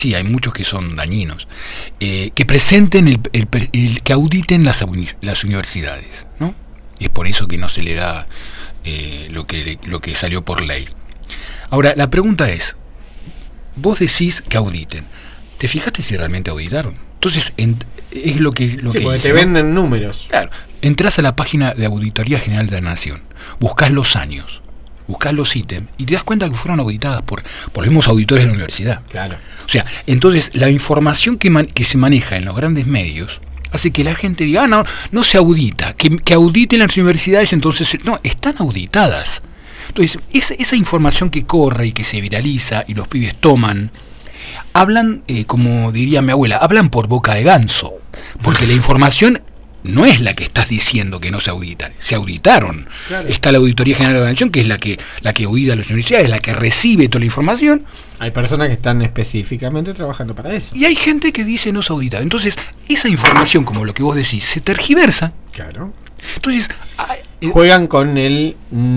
Sí, hay muchos que son dañinos, que presenten que auditen las universidades, ¿no? Y es por eso que no se le da lo que salió por ley. Ahora, la pregunta es, vos decís que auditen, ¿te fijaste si realmente auditaron? Entonces, es lo que porque dice, te venden números. Claro, entrás a la página de Auditoría General de la Nación, buscás los años, buscás los ítems y te das cuenta que fueron auditadas por los mismos auditores de la universidad. Claro. O sea, entonces la información que se maneja en los grandes medios hace que la gente diga, no se audita, que auditen las universidades, entonces no, están auditadas. Entonces, esa información que corre y que se viraliza y los pibes toman, hablan, como diría mi abuela, hablan por boca de ganso, porque la información no es la que estás diciendo que no se auditan, se auditaron. Claro. Está la Auditoría General de la Nación, que es la que audita a las universidades, la que recibe toda la información. Hay personas que están específicamente trabajando para eso. Y hay gente que dice no se audita. Entonces, esa información, como lo que vos decís, se tergiversa. Claro. Entonces, juegan con el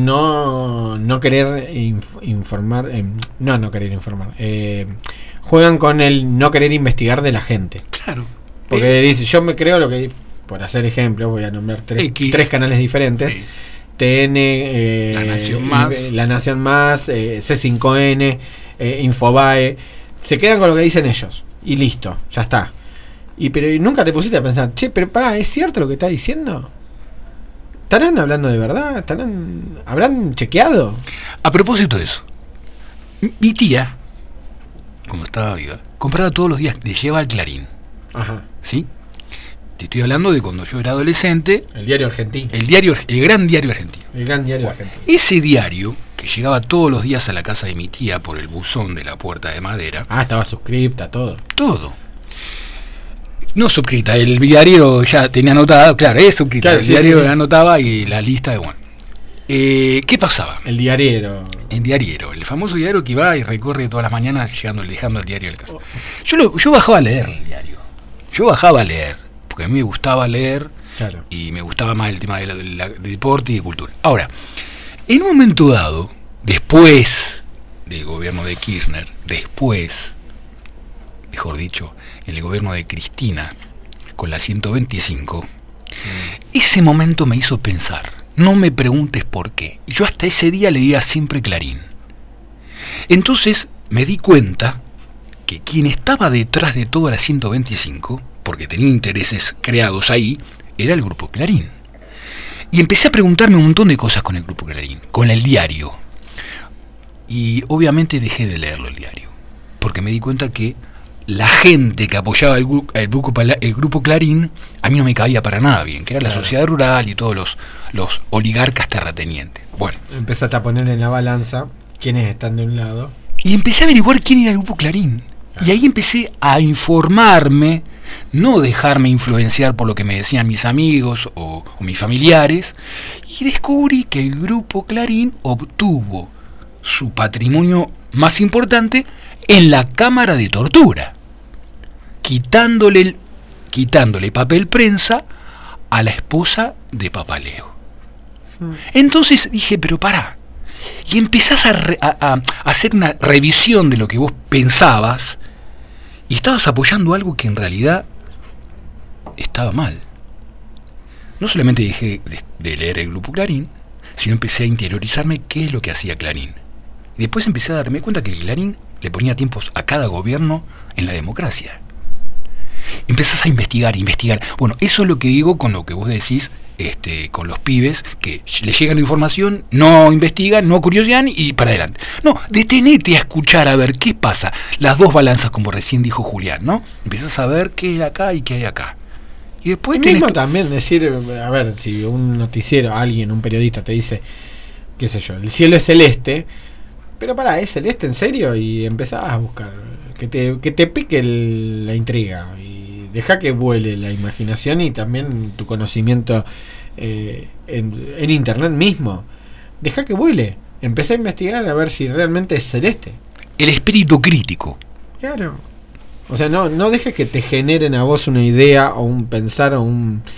no querer informar. No querer informar. Juegan con el no querer investigar de la gente. Claro. Porque dice, yo me creo lo que... Por hacer ejemplo, voy a nombrar tres canales diferentes. Sí. TN, La Nación Más, C5N, Infobae. Se quedan con lo que dicen ellos. Y listo, ya está. Pero nunca te pusiste a pensar, pero pará, ¿es cierto lo que está diciendo? ¿Estarán hablando de verdad? ¿Habrán chequeado? A propósito de eso, mi tía, como estaba viva, compraba todos los días, le lleva al Clarín. Ajá. ¿Sí? Te estoy hablando de cuando yo era adolescente. El diario argentino. El gran diario argentino. El gran diario argentino. Ese diario, que llegaba todos los días a la casa de mi tía por el buzón de la Puerta de Madera. Estaba suscripta, todo. Todo. No suscrita, el diario ya tenía anotado, claro, es suscrita. Claro, el diario anotaba y la lista de bueno. ¿Qué pasaba? El diariero. El diariero, el famoso diario que va y recorre todas las mañanas dejando el diario en casa. Yo bajaba a leer el diario. Porque a mí me gustaba leer. Claro. Y me gustaba más el tema de deporte y de cultura. Ahora, en un momento dado, después del gobierno de Kirchner, mejor dicho, en el gobierno de Cristina, con la 125, ese momento me hizo pensar, no me preguntes por qué. Yo hasta ese día leía siempre Clarín. Entonces me di cuenta que quien estaba detrás de toda la 125, porque tenía intereses creados ahí, era el Grupo Clarín. Y empecé a preguntarme un montón de cosas con el Grupo Clarín, con el diario. Y obviamente dejé de leerlo el diario, porque me di cuenta que la gente que apoyaba el Grupo Clarín, a mí no me caía para nada bien, que era la sociedad rural y todos los oligarcas terratenientes. Bueno, empezaste a poner en la balanza quiénes están de un lado. Y empecé a averiguar quién era el Grupo Clarín. Y ahí empecé a informarme, no dejarme influenciar por lo que me decían mis amigos o mis familiares, y descubrí que el Grupo Clarín obtuvo su patrimonio más importante en la cámara de tortura, quitándole papel prensa a la esposa de Papaleo. Entonces dije, pero pará, y empezás a hacer una revisión de lo que vos pensabas y estabas apoyando algo que en realidad estaba mal. No solamente dejé de leer el Grupo Clarín, sino empecé a interiorizarme qué es lo que hacía Clarín. Y después empecé a darme cuenta que Clarín le ponía tiempos a cada gobierno en la democracia. Empezás a investigar. Bueno, eso es lo que digo con lo que vos decís, con los pibes que les llega la información, no investigan, no curiosean y para adelante. No, detenete a escuchar a ver qué pasa. Las dos balanzas, como recién dijo Julián, ¿no? Empezás a ver qué hay acá y qué hay acá. Y después mismo también decir, a ver, si un noticiero, un periodista te dice, qué sé yo, el cielo es celeste, pero pará, ¿es celeste en serio? Y empezás a buscar, que te pique la intriga y deja que vuele la imaginación y también tu conocimiento en internet mismo. Deja que vuele. Empecé a investigar a ver si realmente es celeste. El espíritu crítico. Claro. O sea, no dejes que te generen a vos una idea o un pensar o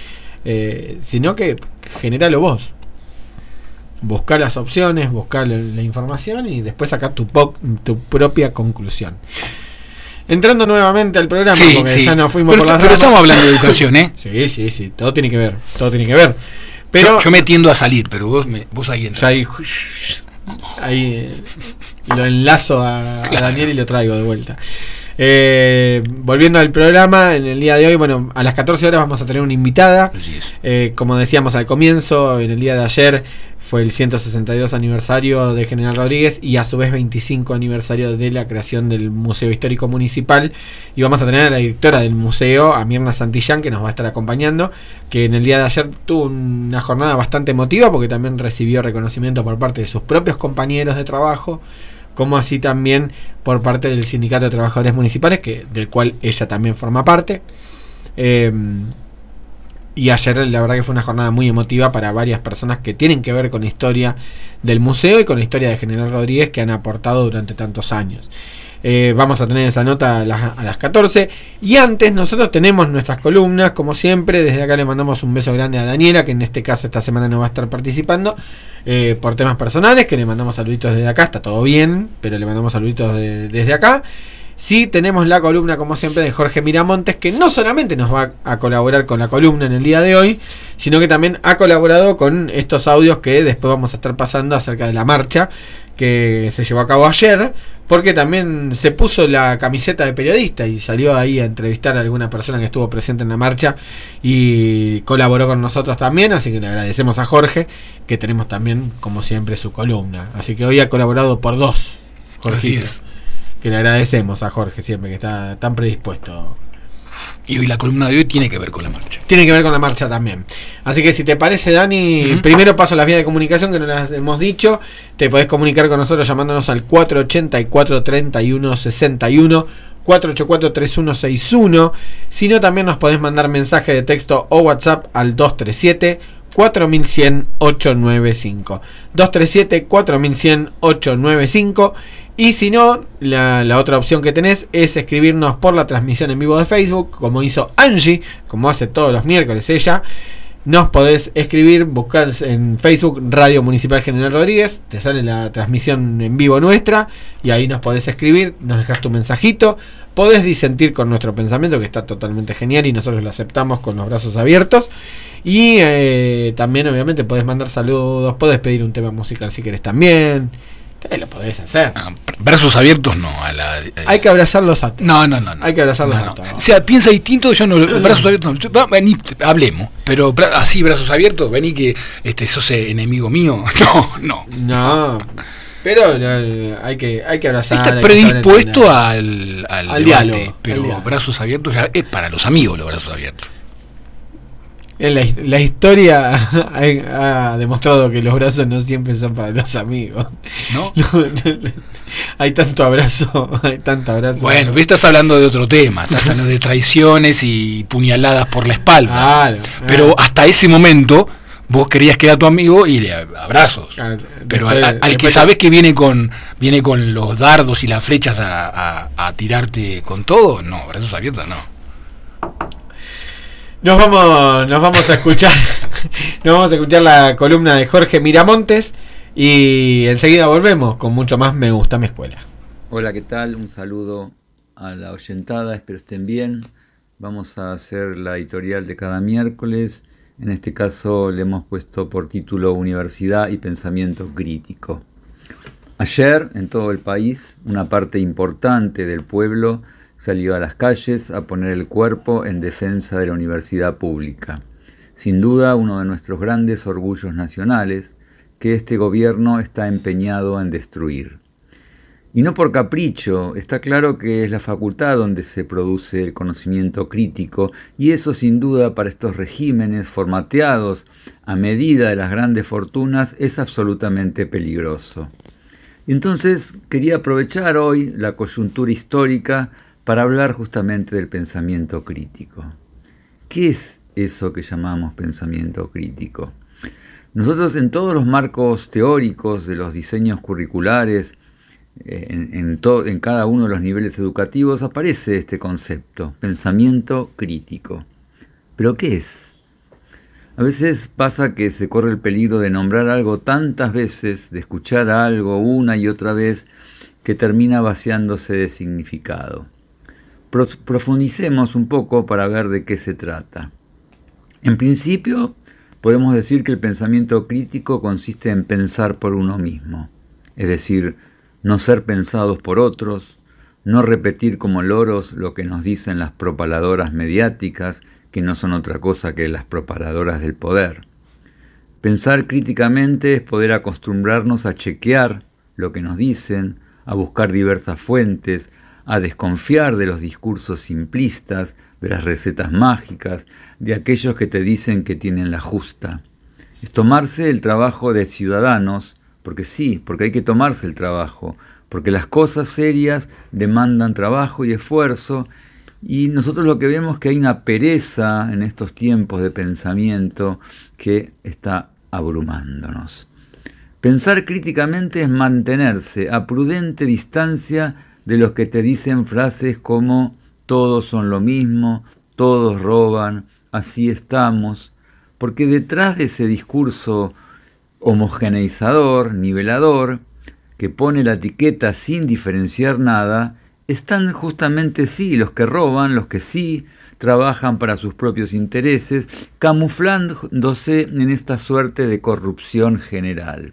sino que genéralo vos. Buscar las opciones, buscar la información y después sacar tu propia conclusión. Entrando nuevamente al programa, Sí, porque sí. ya nos fuimos Pero, por las pero ramas. estamos hablando de educación, ¿eh? Sí, todo tiene que ver, todo tiene que ver. Pero Yo me tiendo a salir, pero vos ahí entras. ya ahí lo enlazo a Daniel y lo traigo de vuelta. Volviendo al programa, en el día de hoy, bueno, a las 14 horas vamos a tener una invitada. Así es. Como decíamos al comienzo, en el día de ayer fue el 162 aniversario de General Rodríguez y a su vez 25 aniversario de la creación del Museo Histórico Municipal, y vamos a tener a la directora del museo, a Mirna Santillán, que nos va a estar acompañando, que en el día de ayer tuvo una jornada bastante emotiva porque también recibió reconocimiento por parte de sus propios compañeros de trabajo, como así también por parte del Sindicato de Trabajadores Municipales, del cual ella también forma parte. Y ayer la verdad que fue una jornada muy emotiva para varias personas que tienen que ver con la historia del museo y con la historia de General Rodríguez, que han aportado durante tantos años. Vamos a tener esa nota a las 14. Y antes nosotros tenemos nuestras columnas, como siempre. Desde acá le mandamos un beso grande a Daniela, que en este caso esta semana no va a estar participando por temas personales, que le mandamos saluditos desde acá. Está todo bien, pero le mandamos saluditos desde acá. Sí, tenemos la columna, como siempre, de Jorge Miramontes, que no solamente nos va a colaborar con la columna en el día de hoy, sino que también ha colaborado con estos audios que después vamos a estar pasando acerca de la marcha que se llevó a cabo ayer, porque también se puso la camiseta de periodista y salió ahí a entrevistar a alguna persona que estuvo presente en la marcha y colaboró con nosotros también, así que le agradecemos a Jorge, que tenemos también, como siempre, su columna. Así que hoy ha colaborado por dos, Jorgito. Que le agradecemos a Jorge siempre, que está tan predispuesto. Y hoy la columna de hoy tiene que ver con la marcha. Tiene que ver con la marcha también. Así que si te parece, Dani, primero paso las vías de comunicación, que no las hemos dicho. Te podés comunicar con nosotros llamándonos al 484-3161, 484-3161. Si no, también nos podés mandar mensaje de texto o WhatsApp al 237 4100 895. 237 4100 895. Y si no, la otra opción que tenés es escribirnos por la transmisión en vivo de Facebook, como hizo Angie, como hace todos los miércoles ella. Nos podés escribir, buscar en Facebook Radio Municipal General Rodríguez, te sale la transmisión en vivo nuestra, y ahí nos podés escribir, nos dejás tu mensajito, podés disentir con nuestro pensamiento, que está totalmente genial y nosotros lo aceptamos con los brazos abiertos. Y también obviamente podés mandar saludos, podés pedir un tema musical si querés también. Lo podés hacer. Brazos abiertos no. Hay que abrazarlos a todos. No. Hay que abrazarlos a todos. O sea, piensa distinto, yo no. Brazos abiertos no. Vení, hablemos. Pero así, brazos abiertos, vení que sos enemigo mío. No. Pero hay que abrazar. Está predispuesto al debate, diálogo. Pero al diálogo. Brazos abiertos ya es para los amigos, los brazos abiertos. La historia ha demostrado que los brazos no siempre son para los amigos. ¿No? Hay tanto abrazo. Bueno, estás hablando de otro tema. Estás hablando de traiciones y puñaladas por la espalda. Claro. Pero hasta ese momento vos querías que era tu amigo y le abrazos. Pero al que sabes que viene con los dardos y las flechas a tirarte con todo, no, brazos abiertos no. Nos vamos a escuchar la columna de Jorge Miramontes y enseguida volvemos con mucho más Me Gusta Mi Escuela. Hola, ¿qué tal? Un saludo a la oyentada, espero estén bien. Vamos a hacer la editorial de cada miércoles. En este caso le hemos puesto por título Universidad y Pensamiento Crítico. Ayer, en todo el país, una parte importante del pueblo salió a las calles a poner el cuerpo en defensa de la universidad pública. Sin duda, uno de nuestros grandes orgullos nacionales, que este gobierno está empeñado en destruir. Y no por capricho, está claro que es la facultad donde se produce el conocimiento crítico, y eso sin duda para estos regímenes formateados a medida de las grandes fortunas es absolutamente peligroso. Entonces quería aprovechar hoy la coyuntura histórica para hablar justamente del pensamiento crítico. ¿Qué es eso que llamamos pensamiento crítico? Nosotros en todos los marcos teóricos de los diseños curriculares, en cada uno de los niveles educativos aparece este concepto, pensamiento crítico. ¿Pero qué es? A veces pasa que se corre el peligro de nombrar algo tantas veces, de escuchar algo una y otra vez, que termina vaciándose de significado. Profundicemos un poco para ver de qué se trata. En principio, podemos decir que el pensamiento crítico consiste en pensar por uno mismo, es decir, no ser pensados por otros, no repetir como loros lo que nos dicen las propaladoras mediáticas, que no son otra cosa que las propaladoras del poder. Pensar críticamente es poder acostumbrarnos a chequear lo que nos dicen, a buscar diversas fuentes, a desconfiar de los discursos simplistas, de las recetas mágicas, de aquellos que te dicen que tienen la justa. Es tomarse el trabajo de ciudadanos, porque sí, porque hay que tomarse el trabajo, porque las cosas serias demandan trabajo y esfuerzo, y nosotros lo que vemos es que hay una pereza en estos tiempos de pensamiento que está abrumándonos. Pensar críticamente es mantenerse a prudente distancia de los que te dicen frases como todos son lo mismo, todos roban, así estamos, porque detrás de ese discurso homogeneizador, nivelador, que pone la etiqueta sin diferenciar nada, están justamente sí los que roban, los que sí trabajan para sus propios intereses, camuflándose en esta suerte de corrupción general.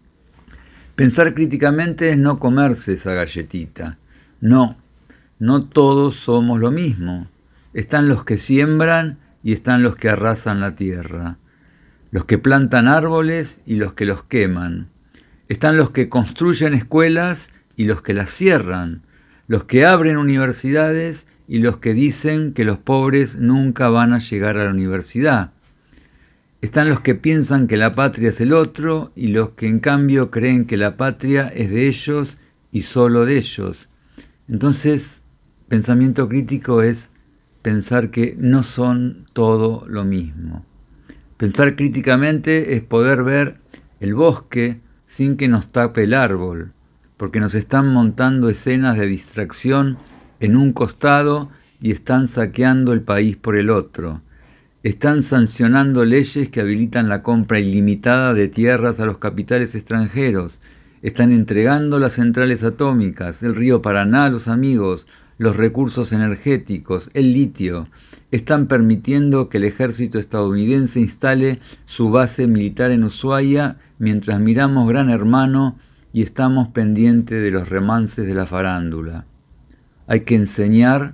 Pensar críticamente es no comerse esa galletita. No todos somos lo mismo. Están los que siembran y están los que arrasan la tierra. Los que plantan árboles y los que los queman. Están los que construyen escuelas y los que las cierran. Los que abren universidades y los que dicen que los pobres nunca van a llegar a la universidad. Están los que piensan que la patria es el otro y los que en cambio creen que la patria es de ellos y solo de ellos. Entonces, pensamiento crítico es pensar que no son todo lo mismo. Pensar críticamente es poder ver el bosque sin que nos tape el árbol, porque nos están montando escenas de distracción en un costado y están saqueando el país por el otro. Están sancionando leyes que habilitan la compra ilimitada de tierras a los capitales extranjeros. Están entregando las centrales atómicas, el río Paraná a los amigos, los recursos energéticos, el litio. Están permitiendo que el ejército estadounidense instale su base militar en Ushuaia mientras miramos Gran Hermano y estamos pendientes de los remances de la farándula. Hay que enseñar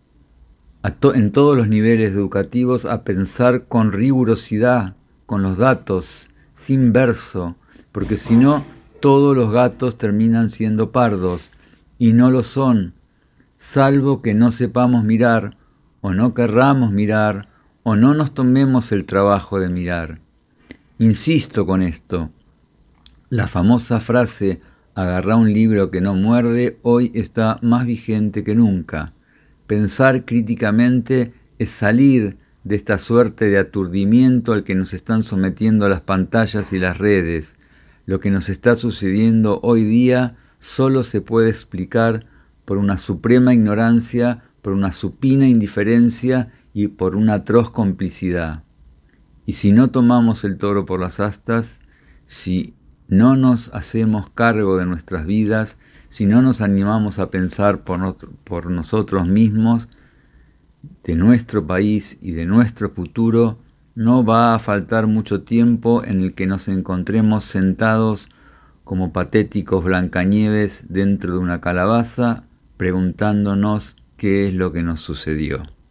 en todos los niveles educativos a pensar con rigurosidad, con los datos, sin verso, porque si no, todos los gatos terminan siendo pardos, y no lo son, salvo que no sepamos mirar, o no querramos mirar, o no nos tomemos el trabajo de mirar. Insisto con esto, la famosa frase «agarrá un libro que no muerde» hoy está más vigente que nunca. Pensar críticamente es salir de esta suerte de aturdimiento al que nos están sometiendo las pantallas y las redes. Lo que nos está sucediendo hoy día solo se puede explicar por una suprema ignorancia, por una supina indiferencia y por una atroz complicidad. Y si no tomamos el toro por las astas, si no nos hacemos cargo de nuestras vidas, si no nos animamos a pensar por nosotros mismos, de nuestro país y de nuestro futuro, no va a faltar mucho tiempo en el que nos encontremos sentados como patéticos Blancanieves dentro de una calabaza, preguntándonos qué es lo que nos sucedió.